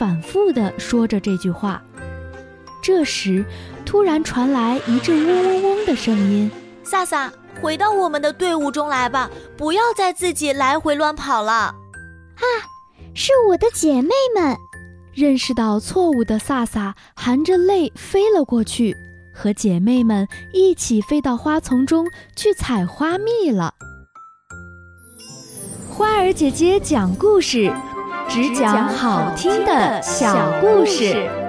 反复地说着这句话。这时，突然传来一阵嗡嗡嗡的声音。 萨萨，回到我们的队伍中来吧，不要再自己来回乱跑了。 啊，是我的姐妹们。 认识到错误的萨萨含着泪飞了过去，和姐妹们一起飞到花丛中去采花蜜了。花儿姐姐讲故事，只讲好听的小故事。